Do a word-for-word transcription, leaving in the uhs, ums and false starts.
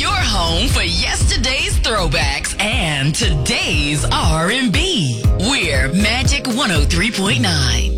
Your home for yesterday's throwbacks and today's R and B. We're Magic one oh three point nine.